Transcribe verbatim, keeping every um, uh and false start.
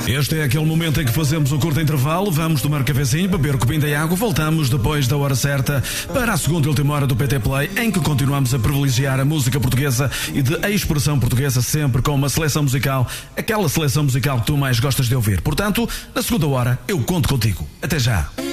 Este é aquele momento em que fazemos um curto intervalo, vamos tomar cafezinho, beber um copinho de água, voltamos depois da hora certa para a segunda e última hora do P T Play, em que continuamos a privilegiar a música portuguesa e de a expressão portuguesa, sempre com uma seleção musical, aquela seleção musical que tu mais gostas de ouvir. Portanto, na segunda hora eu conto contigo. Até já.